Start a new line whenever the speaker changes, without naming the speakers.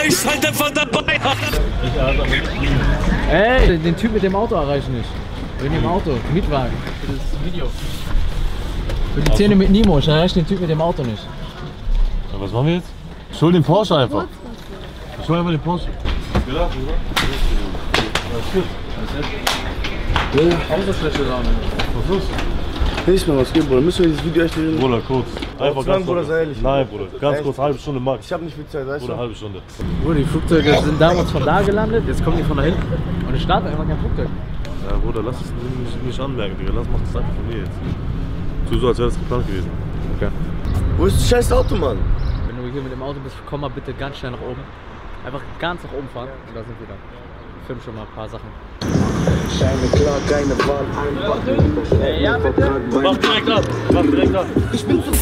Ich seid einfach dabei.
Ey, den Typ mit dem Auto erreichen nicht. Mit dem Auto, Mietwagen. Für das Video. Für die Szene mit Nemo, ich erreiche den Typ mit dem Auto nicht.
Ja, was machen wir jetzt? Ich hol den Porsche einfach. Ich hol einfach den Porsche. Ja,
Autofläche da.
was ist?
Nicht mehr was geben, Bruder. Müssen wir dieses Video echt reden?
Bruder, kurz. Einfach
lang,
ganz
Bruder,
kurz.
sei ehrlich.
Nein, Bruder. Ganz
Echt?
kurz, halbe Stunde max.
Ich hab nicht viel Zeit, weißt
Bruder,
du?
halbe Stunde.
Bruder, die Flugzeuge sind damals von da gelandet, jetzt kommen die von da hinten. Und ich starte einfach kein Flugzeug.
Ja, Bruder, lass es nicht anmerken, Digga. Mach das einfach von mir jetzt. Tu so, als wäre das geplant gewesen.
Okay.
Wo ist das scheiß Auto, Mann?
Wenn du hier mit dem Auto bist, komm mal bitte ganz schnell nach oben. Einfach ganz nach oben fahren und da sind wir dann. Ich film schon mal ein paar Sachen.
Scheine klar, keine Wahl, ein
Ja, bitte.
Mach direkt ab. Mach direkt ab.
Ich bin zu